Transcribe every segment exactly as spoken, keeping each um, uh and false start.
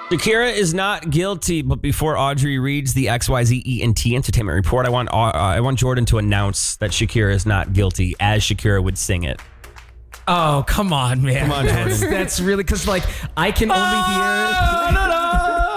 Shakira is not guilty, but before Audrey reads the X Y Z E N T Entertainment Report, I want uh, I want Jordan to announce that Shakira is not guilty as Shakira would sing it. Oh, come on, man. Come on, Jordan. That's, that's really, because, like, I can only Oh, hear... no, no.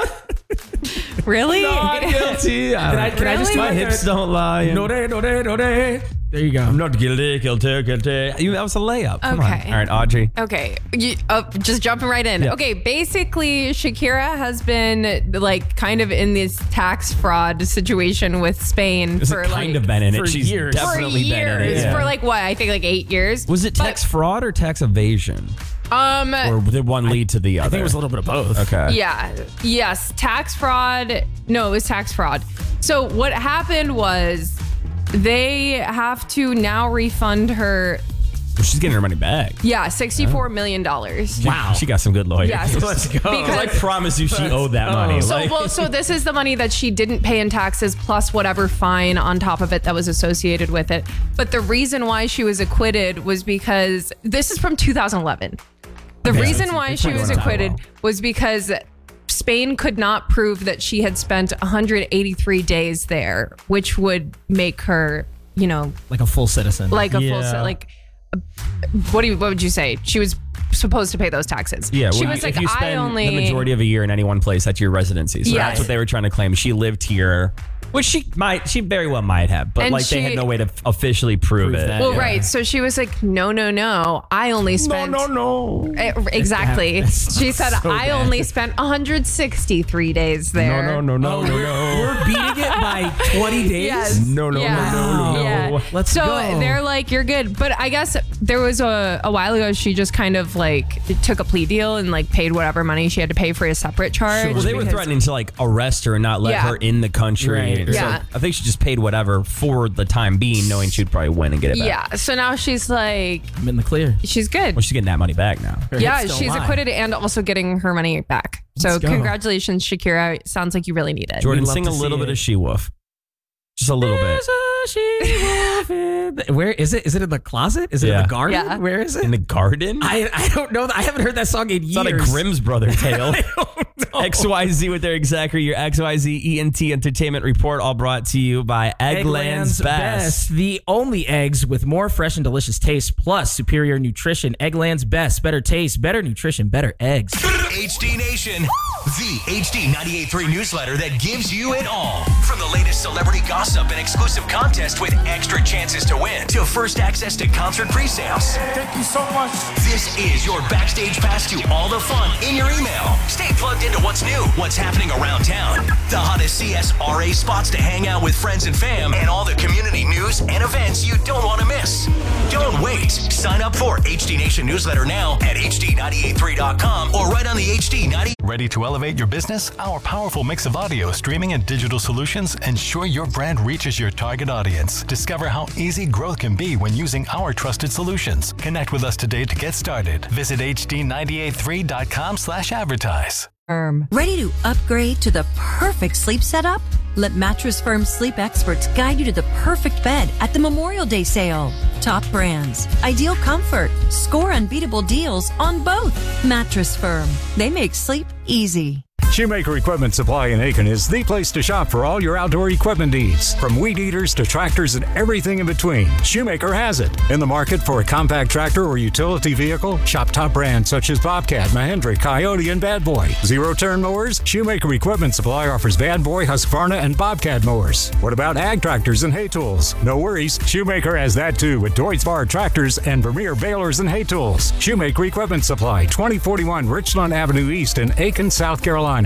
Really? Not guilty. Can I, can I just do My my hips don't lie. No, day, no, day, no, day. There you go. I'm not guilty, guilty, guilty. You- That was a layup. Come Okay. on. All right, Audrey. Okay, you, uh, just jumping right in. Yeah. Okay, basically, Shakira has been like kind of in this tax fraud situation with Spain Has for it like kind of been in it? for She's years. for definitely years, been in it. yeah. for like what I think like eight years. Was it tax fraud or tax evasion? Um, Or did one lead to the other? I think it was a little bit of both. Okay. yeah, yes, tax fraud. No, it was tax fraud. So what happened was they have to now refund her. Well, she's getting her money back. Yeah, sixty-four million dollars. Wow. She got some good lawyers. Yes. Let's go. Because- I promise you she owed that money. So, Like- well, so this is the money that she didn't pay in taxes plus whatever fine on top of it that was associated with it. But the reason why she was acquitted was because this is from two thousand eleven. The Okay, reason so why it's she been was going on acquitted well. was because Spain could not prove that she had spent one hundred eighty-three days there, which would make her, you know, Like a full citizen. like a full, Yeah. se- like, uh, what do you, what would you say? She was supposed to pay those taxes. Yeah, she well, was if like, you I spend only the majority of a year in any one place, that's your residency. So Yes. that's what they were trying to claim. She lived here, which she might, she very well might have, but And like they she- had no way to f- officially prove, Prove it. that. Well, Yeah. right. So she was like, no, no, no. I only spent. no, no. Eh, Exactly. It's She said, so I bad. only spent one hundred sixty-three days there. No, no, no, no, no, no. We're beating it by twenty days? Yes. No, no, Yeah. no, no, no. Yeah. Let's so go. they're like, you're good. But I guess there was a, a while ago, she just kind of like took a plea deal and like paid whatever money she had to pay for a separate charge. Well, they were because- threatening to like arrest her and not let Yeah. her in the country. Right. So Yeah. I think she just paid whatever for the time being, knowing she'd probably win and get it back. Yeah. So now she's like, I'm in the clear. she's good. Well, she's getting that money back now. Her Yeah, hips don't she's lie. acquitted and also getting her money back. So Let's go. congratulations, Shakira. Sounds like you really need it. Jordan, We'd love sing a to see little bit it. of She Wolf. Just a little bit. There's a she-wolf in the- Where is it? Is it in the closet? Is it in Yeah. the garden? Yeah. Where is it? In the garden? I I don't know. I haven't heard that song in It's years. not a Grimm's brother tale. I don't know. X Y Z with their exactly your X Y Z E N T Entertainment Report, all brought to you by Eggland's, Best. The only eggs with more fresh and delicious taste plus superior nutrition. Eggland's Best. Better taste, better nutrition, better eggs. H D Nation, the H D ninety-eight point three newsletter that gives you it all. From the latest celebrity gossip and exclusive contest with extra chances to win, to first access to concert pre-sales. Thank you so much. This is your backstage pass to all the fun in your email. Stay plugged into what's new, what's happening around town, the hottest C S R A spots to hang out with friends and fam, and all the community news and events you don't want to miss. Don't wait. Sign up for H D Nation newsletter now at H D nine eight three dot com or right on the H D ninety. Ready to elevate your business? Our powerful mix of audio, streaming, and digital solutions ensure your brand reaches your target audience. Discover how easy growth can be when using our trusted solutions. Connect with us today to get started. Visit H D nine eight three dot com slash advertise. Ready to upgrade to the perfect sleep setup? Let Mattress Firm sleep experts guide you to the perfect bed at the Memorial Day sale. Top brands, ideal comfort, score unbeatable deals on both. Mattress Firm. They make sleep easy. Shoemaker Equipment Supply in Aiken is the place to shop for all your outdoor equipment needs. From weed eaters to tractors and everything in between, Shoemaker has it. In the market for a compact tractor or utility vehicle? Shop top brands such as Bobcat, Mahindra, Coyote, and Bad Boy. Zero-turn mowers? Shoemaker Equipment Supply offers Bad Boy, Husqvarna, and Bobcat mowers. What about ag tractors and hay tools? No worries, Shoemaker has that too with Deutz-Bar tractors and Vermeer balers and hay tools. Shoemaker Equipment Supply, twenty forty-one Richland Avenue East in Aiken, South Carolina.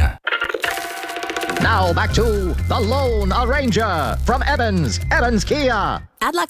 Now back to The Lone Ranger from Evans, Evans Kia. Adlock